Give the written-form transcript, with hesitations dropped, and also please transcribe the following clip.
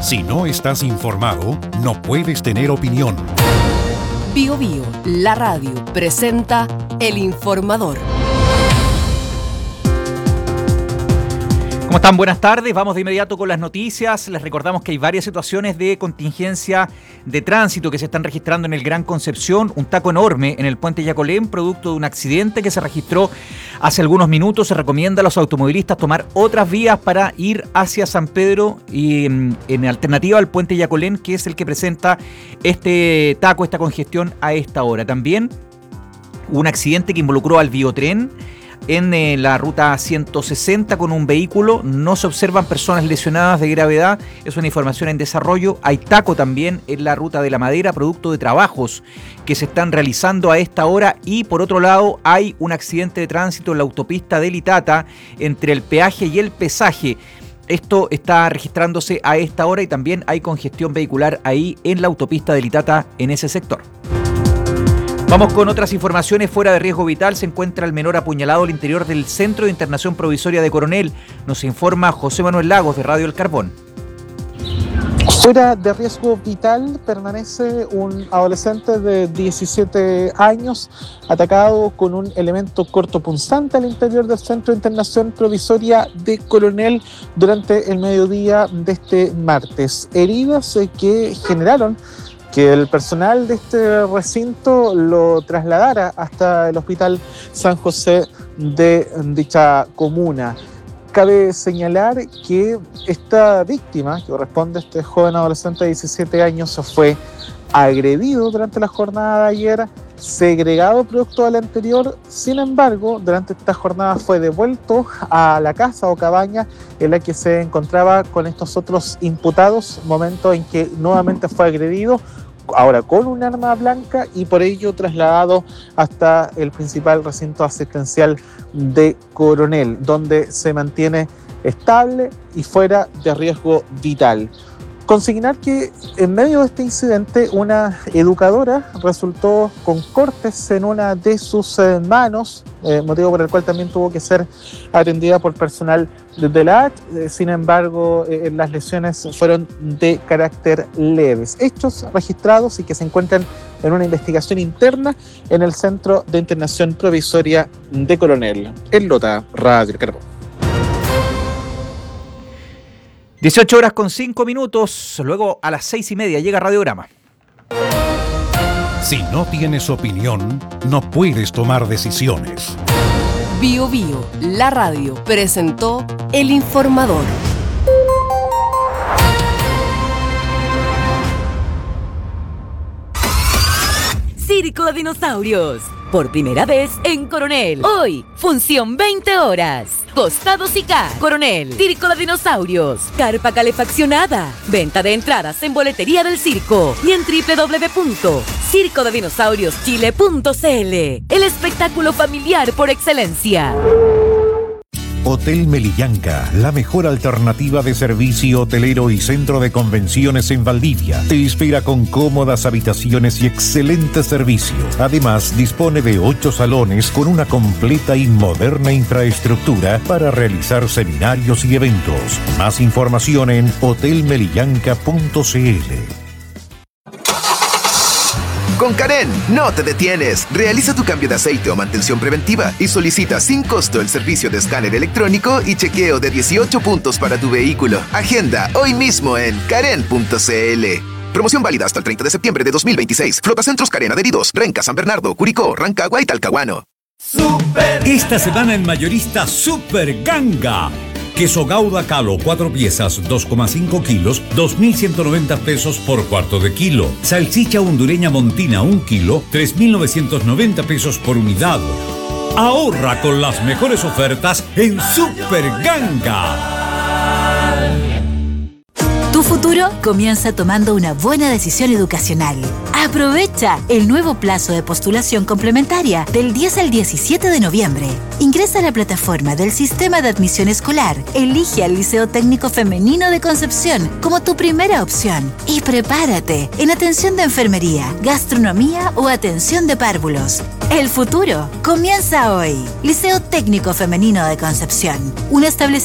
Si no estás informado, no puedes tener opinión. Bío Bío, la radio, presenta El Informador. ¿Cómo están? Buenas tardes. Vamos de inmediato con las noticias. Les recordamos que hay varias situaciones de contingencia de tránsito que se están registrando en el Gran Concepción. Un taco enorme en el puente Yacolén, producto de un accidente que se registró hace algunos minutos. Se recomienda a los automovilistas tomar otras vías para ir hacia San Pedro y en alternativa al puente Yacolén, que es el que presenta este taco, esta congestión a esta hora. También un accidente que involucró al Biotren en la ruta 160 con un vehículo. No se observan personas lesionadas de gravedad, es una información en desarrollo. Hay taco también en la ruta de La Madera, producto de trabajos que se están realizando a esta hora. Y por otro lado hay un accidente de tránsito en la autopista de Litata entre el peaje y el pesaje. Esto está registrándose a esta hora y también hay congestión vehicular ahí en la autopista de Litata en ese sector. Vamos con otras informaciones. Fuera de riesgo vital se encuentra el menor apuñalado al interior del Centro de Internación Provisoria de Coronel. Nos informa José Manuel Lagos de Radio El Carbón. Fuera de riesgo vital permanece un adolescente de 17 años atacado con un elemento cortopunzante al interior del Centro de Internación Provisoria de Coronel durante el mediodía de este martes. Heridas que generaron que el personal de este recinto lo trasladara hasta el Hospital San José de dicha comuna. Cabe señalar que esta víctima, que corresponde a este joven adolescente de 17 años, fue agredido durante la jornada de ayer, segregado producto del anterior. Sin embargo, durante esta jornada fue devuelto a la casa o cabaña en la que se encontraba con estos otros imputados, momento en que nuevamente fue agredido, ahora con un arma blanca, y por ello trasladado hasta el principal recinto asistencial de Coronel, donde se mantiene estable y fuera de riesgo vital. Consignar que en medio de este incidente una educadora resultó con cortes en una de sus manos, motivo por el cual también tuvo que ser atendida por personal de la ACH. Sin embargo, las lesiones fueron de carácter leves. Hechos registrados y que se encuentran en una investigación interna en el Centro de Internación Provisoria de Coronel. En Lota, Radio El Carbón. 18 horas con 5 minutos, luego a las 6:30 llega Radiograma. Si no tienes opinión, no puedes tomar decisiones. Bío Bío, la radio, presentó El Informador. Circo de Dinosaurios. Por primera vez en Coronel. Hoy, función 20 horas. Costados y K. Coronel. Circo de Dinosaurios. Carpa calefaccionada. Venta de entradas en boletería del circo y en www.circodedinosaurioschile.cl. El espectáculo familiar por excelencia. Hotel Melillanca, la mejor alternativa de servicio hotelero y centro de convenciones en Valdivia. Te espera con cómodas habitaciones y excelente servicio. Además, dispone de 8 salones con una completa y moderna infraestructura para realizar seminarios y eventos. Más información en hotelmelillanca.cl. Con Karen, no te detienes. Realiza tu cambio de aceite o mantención preventiva y solicita sin costo el servicio de escáner electrónico y chequeo de 18 puntos para tu vehículo. Agenda hoy mismo en karen.cl. Promoción válida hasta el 30 de septiembre de 2026. Flotacentros Karen adheridos. Renca, San Bernardo, Curicó, Rancagua y Talcahuano. Esta semana en Mayorista Super Ganga. Queso Gouda Calo, 4 piezas, 2,5 kilos, 2.190 pesos por cuarto de kilo. Salchicha hondureña Montina, 1 kilo, 3.990 pesos por unidad. Ahorra con las mejores ofertas en Super Ganga. Tu futuro comienza tomando una buena decisión educacional. Aprovecha el nuevo plazo de postulación complementaria del 10 al 17 de noviembre. Ingresa a la plataforma del Sistema de Admisión Escolar, elige al Liceo Técnico Femenino de Concepción como tu primera opción y prepárate en atención de enfermería, gastronomía o atención de párvulos. El futuro comienza hoy. Liceo Técnico Femenino de Concepción, un establecimiento